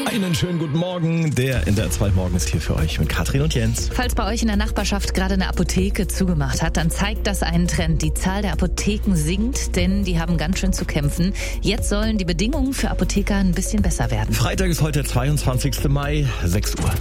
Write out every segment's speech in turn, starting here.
Einen schönen guten Morgen. Der NDR 2 Morgen ist hier für euch mit Katrin und Jens. Falls bei euch in der Nachbarschaft gerade eine Apotheke zugemacht hat, dann zeigt das einen Trend. Die Zahl der Apotheken sinkt, denn die haben ganz schön zu kämpfen. Jetzt sollen die Bedingungen für Apotheker ein bisschen besser werden. Freitag ist heute der 22. Mai, 6 Uhr.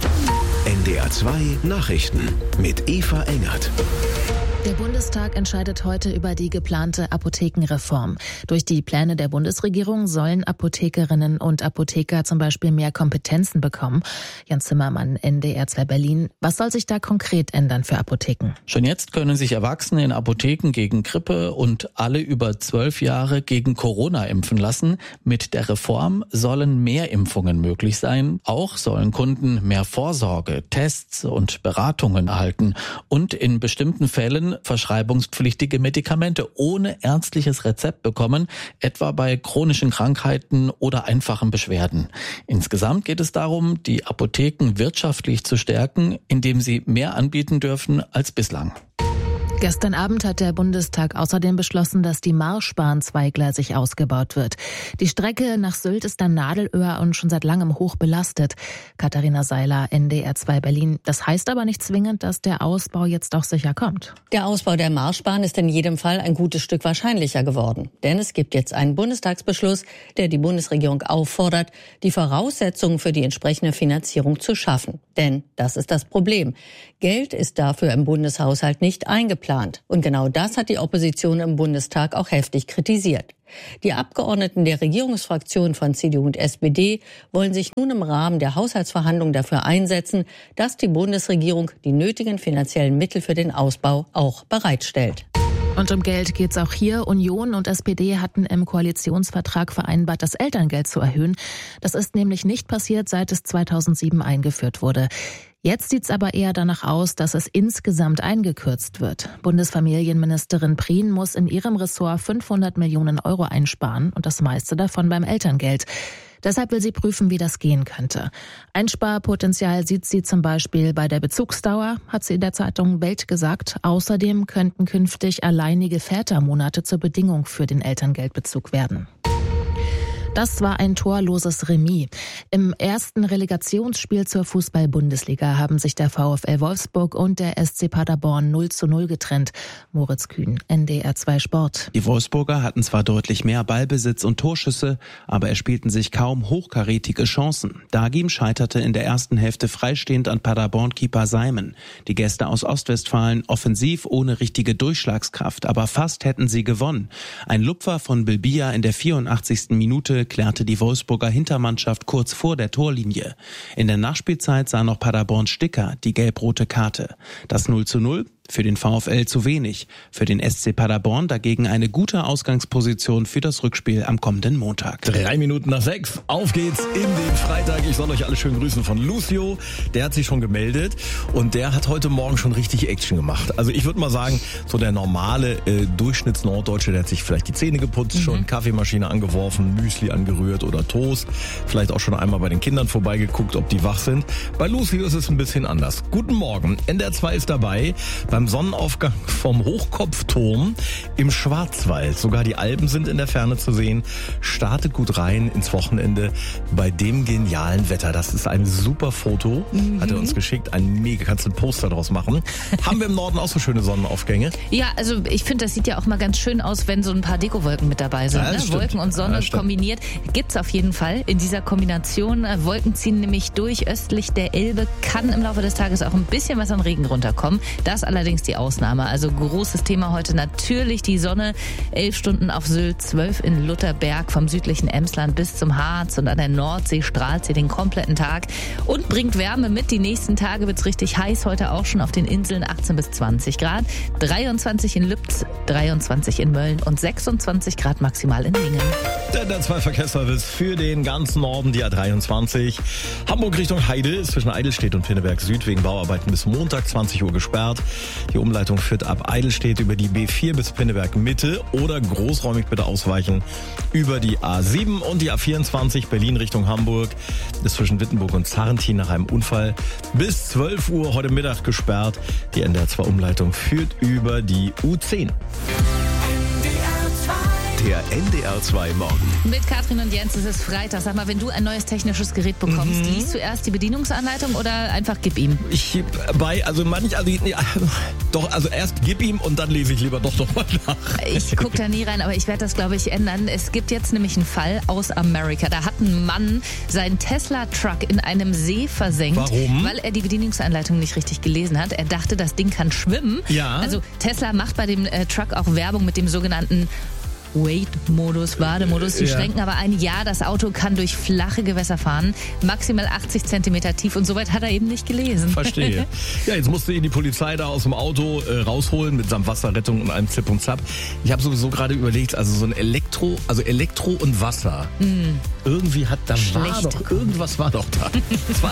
NDR 2 Nachrichten mit Eva Engert. Der Bundestag entscheidet heute über die geplante Apothekenreform. Durch die Pläne der Bundesregierung sollen Apothekerinnen und Apotheker zum Beispiel mehr Kompetenzen bekommen. Jan Zimmermann, NDR 2 Berlin. Was soll sich da konkret ändern für Apotheken? Schon jetzt können sich Erwachsene in Apotheken gegen Grippe und alle über 12 Jahre gegen Corona impfen lassen. Mit der Reform sollen mehr Impfungen möglich sein. Auch sollen Kunden mehr Vorsorge, Tests und Beratungen erhalten und in bestimmten Fällen verschreibungspflichtige Medikamente ohne ärztliches Rezept bekommen, etwa bei chronischen Krankheiten oder einfachen Beschwerden. Insgesamt geht es darum, die Apotheken wirtschaftlich zu stärken, indem sie mehr anbieten dürfen als bislang. Gestern Abend hat der Bundestag außerdem beschlossen, dass die Marschbahn zweigleisig ausgebaut wird. Die Strecke nach Sylt ist ein Nadelöhr und schon seit langem hoch belastet. Katharina Seiler, NDR 2 Berlin. Das heißt aber nicht zwingend, dass der Ausbau jetzt auch sicher kommt. Der Ausbau der Marschbahn ist in jedem Fall ein gutes Stück wahrscheinlicher geworden. Denn es gibt jetzt einen Bundestagsbeschluss, der die Bundesregierung auffordert, die Voraussetzungen für die entsprechende Finanzierung zu schaffen. Denn das ist das Problem. Geld ist dafür im Bundeshaushalt nicht eingeplant. Und genau das hat die Opposition im Bundestag auch heftig kritisiert. Die Abgeordneten der Regierungsfraktionen von CDU und SPD wollen sich nun im Rahmen der Haushaltsverhandlungen dafür einsetzen, dass die Bundesregierung die nötigen finanziellen Mittel für den Ausbau auch bereitstellt. Und um Geld geht's auch hier. Union und SPD hatten im Koalitionsvertrag vereinbart, das Elterngeld zu erhöhen. Das ist nämlich nicht passiert, seit es 2007 eingeführt wurde. Jetzt sieht's aber eher danach aus, dass es insgesamt eingekürzt wird. Bundesfamilienministerin Prien muss in ihrem Ressort 500 Millionen Euro einsparen und das meiste davon beim Elterngeld. Deshalb will sie prüfen, wie das gehen könnte. Einsparpotenzial sieht sie zum Beispiel bei der Bezugsdauer, hat sie in der Zeitung Welt gesagt. Außerdem könnten künftig alleinige Vätermonate zur Bedingung für den Elterngeldbezug werden. Das war ein torloses Remis. Im ersten Relegationsspiel zur Fußball-Bundesliga haben sich der VfL Wolfsburg und der SC Paderborn 0:0 getrennt. Moritz Kühn, NDR 2 Sport. Die Wolfsburger hatten zwar deutlich mehr Ballbesitz und Torschüsse, aber erspielten sich kaum hochkarätige Chancen. Dagim scheiterte in der ersten Hälfte freistehend an Paderborn-Keeper Simon. Die Gäste aus Ostwestfalen offensiv ohne richtige Durchschlagskraft, aber fast hätten sie gewonnen. Ein Lupfer von Bilbia in der 84. Minute klärte die Wolfsburger Hintermannschaft kurz vor der Torlinie. In der Nachspielzeit sah noch Paderborns Sticker die gelb-rote Karte. Das 0:0 für den VfL zu wenig. Für den SC Paderborn dagegen eine gute Ausgangsposition für das Rückspiel am kommenden Montag. 3 Minuten nach 6. Auf geht's in den Freitag. Ich soll euch alle schön grüßen von Lucio. Der hat sich schon gemeldet und der hat heute Morgen schon richtig Action gemacht. Also ich würde mal sagen, so der normale Durchschnittsnorddeutsche, der hat sich vielleicht die Zähne geputzt, schon Kaffeemaschine angeworfen, Müsli angerührt oder Toast. Vielleicht auch schon einmal bei den Kindern vorbeigeguckt, ob die wach sind. Bei Lucio ist es ein bisschen anders. Guten Morgen. NDR 2 ist dabei beim Sonnenaufgang vom Hochkopfturm im Schwarzwald. Sogar die Alpen sind in der Ferne zu sehen. Startet gut rein ins Wochenende bei dem genialen Wetter. Das ist ein super Foto. Hat er uns geschickt. Ein mega, kannst du ein Poster draus machen. Haben wir im Norden auch so schöne Sonnenaufgänge? Ja, also ich finde, das sieht ja auch mal ganz schön aus, wenn so ein paar Dekowolken mit dabei sind. Ja, Ne? Wolken und Sonne kombiniert. Gibt's auf jeden Fall in dieser Kombination. Wolken ziehen nämlich durch östlich der Elbe. Kann im Laufe des Tages auch ein bisschen was an Regen runterkommen. Das allerdings die Ausnahme. Also großes Thema heute natürlich die Sonne. 11 Stunden auf Sylt, 12 in Lutherberg, vom südlichen Emsland bis zum Harz und an der Nordsee strahlt sie den kompletten Tag und bringt Wärme mit. Die nächsten Tage wird's richtig heiß. Heute auch schon auf den Inseln 18 bis 20 Grad. 23 in Lübz, 23 in Mölln und 26 Grad maximal in Lingen. Der 2 Verkehrsservice für den ganzen Norden, die A23. Hamburg Richtung Heide, zwischen Eidelstedt und Pinneberg Süd wegen Bauarbeiten bis Montag 20 Uhr gesperrt. Die Umleitung führt ab Eidelstedt über die B4 bis Pinneberg Mitte oder großräumig bitte ausweichen über die A7 und die A24 Berlin Richtung Hamburg. Ist zwischen Wittenburg und Zarrentin nach einem Unfall bis 12 Uhr heute Mittag gesperrt. Die NDR 2 Umleitung führt über die U10. NDR 2 Der NDR 2 Morgen. Mit Katrin und Jens, es ist Freitag. Sag mal, wenn du ein neues technisches Gerät bekommst, liest du erst die Bedienungsanleitung oder einfach gib ihm? Also erst gib ihm und dann lese ich lieber doch noch mal nach. Ich gucke da nie rein, aber ich werde das, glaube ich, ändern. Es gibt jetzt nämlich einen Fall aus Amerika. Da hat ein Mann seinen Tesla-Truck in einem See versenkt. Warum? Weil er die Bedienungsanleitung nicht richtig gelesen hat. Er dachte, das Ding kann schwimmen. Ja. Also Tesla macht bei dem Truck auch Werbung mit dem sogenannten Wait-Modus, Bademodus. Die schränken aber ein, ja, das Auto kann durch flache Gewässer fahren, maximal 80 Zentimeter tief und soweit hat er eben nicht gelesen. Verstehe. Ja, jetzt musste ihn die Polizei da aus dem Auto rausholen mit samt Wasserrettung und einem Zip und Zap. Ich habe sowieso gerade überlegt, also so ein Elektro und Wasser. Irgendwie irgendwas war doch da.